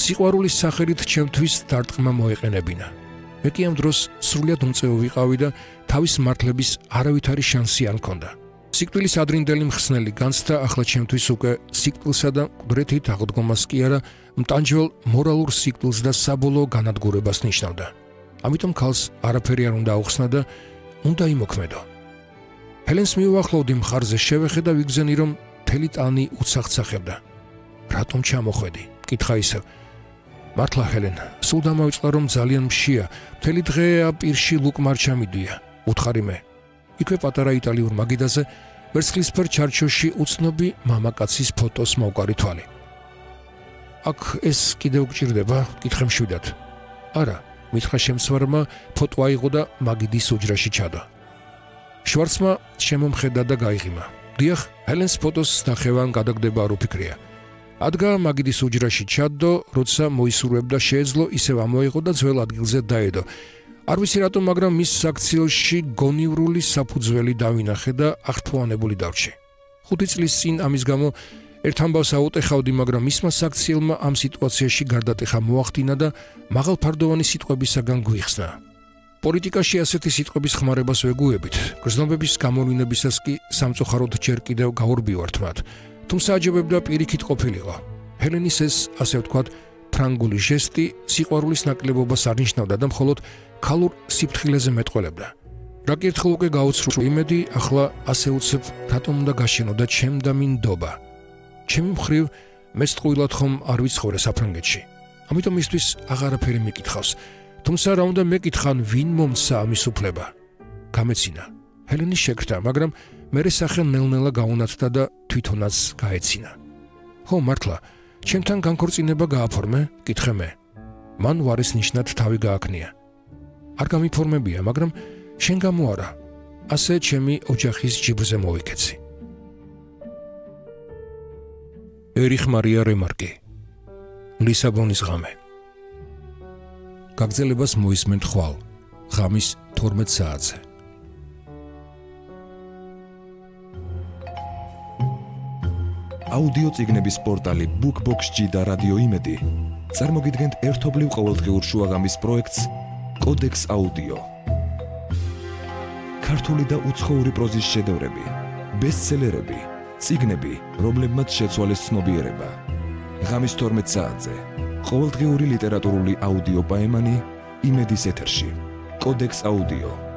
სიყვარულის სახელით ჩემთვის დარტყმა მოეყენებინა. მე კი ამ დროს სრულიად უმწეო ვიყავი და თავის მართლების არავითარი შანსი არ მქონდა. სიკვდილის ადრინდელი მხსნელი განცდა ახლა ჩემთვის უკვე სიკვდილსა და მკვდრეთით აღდგომას კი არა, მტანჯველ მორალურ სიკვდილს და საბოლოო განადგურებას ნიშნავდა. ამიტომ ქალს არაფერი არ უნდა აუხსნა და უნდა იმოქმედო. ჰელენს მიუახლოვდი მხარზე შევეხე და ვიგზენი, რომ მთელი ტანი უცახცახებდა. რატომ ჩამოხვედი? კითხა ისევ. მართლა ჰელენ, სულ დამავიწყდა, რომ ძალიან მშია, მთელი დღე პირში ლუკმარ ჩამიდია. უთხარი მე. იქვე პატარა იტალიურ მაგიდაზე ვერცხლისფერ ჩარჩოში უცნობი მამაკაცის ფოტოს მოვკარი თვალი. აქ ეს კიდევ გჭირდება? კითხე მშვიდად. არა, მითხრა შემსვარმა, ფოტო აიღო და მაგიდის უჯრაში ჩადო. შვარცმა შემომხედა და გაიღიმა. დიახ, ჰელენს ფოტოს ნახევან გადაგდება არ უფიქრია. ადგა მაგიდის უჯრაში ჩადო, როცა მოისურვებდა შეეძლო, ისევ ამოიღო და ძველ ადგილზე დაედო. არ ვიცი რატომ, მაგრამ მის საქციელში გონივრული საფუძველი დავინახე და აღთვალანებული დავრჩი. 5 წლის წინ ამის გამო ერთ ამბავს აუტეხავდი, მაგრამ მისმა საქციელმა ამ სიტუაციაში გარდატეხა მოახდინა და მაღალფარდოვანი სიტყვებისაგან გვიხსნა. პოლიტიკაში ასეთი სიტყვების ხმარებას ვეგუებით, გრძნობების გამოვლინებისას კი სამწუხაროდ ჯერ კიდევ გაურბივართ მათ, თუმცა აჯობებდა პირიქით ყოფილიყო. ჰელენის ეს, ასე ვთქვათ, ფრანგული ჟესტი სიყვარულის ნაკლებობას არ ნიშნავდა და მხოლოდ ქალურ სიფრთხილეზე მეტყველებდა. რა კი ერთხელ უკვე გაუცრუ იმედი, ახლა ასე უცებ რატომ უნდა გაშენო და ჩემ და მინდობა. ჩემი მხრივ მეც ტყუილად ხომ არ ვიცხოვრე საფრანგეთში. ამიტომ მისთვის აღარაფერი მეკითხავს. თუმცა რა უნდა მეკითხან, ვინ მომცა ამის უფლება? გამეცინა. ჰელენი შეკრთა, მაგრამ მერე სახე ნელ-ნელა გაუნათდა და თვითონაც გაეცინა. ხო, მართლა, ჩემთან განქორწინება გააფორმე? კითხე მე. მან ვარის ნიშნად თავი გააკნია. არ გამიფორმებია, მაგრამ შენ გამო არა. ასე ჩემი ოჯახის ჯიბრზე მოვიქეცი. ერიხ მარია რემარკი. ლისაბონის ღამე. გაგრძელებას მოისმენთ ხვალ, ღამის 12 საათზე. აუდიო წიგნების პორტალი BookBox-ში და რადიო იმედი წარმოგიდგენთ ერთობლივ ყოველდღიურ შუაღამის პროექტს კოდექს აუდიო. ქართული და უცხოური პროზის შედევრები, ბესტსელერები, წიგნები, რომლებმაც შეცვალეს ცნობიერება. ღამის 12 საათზე ყოველდღიური ლიტერატურული აუდიო პაემანი იმედის ეთერში. კოდექს აუდიო.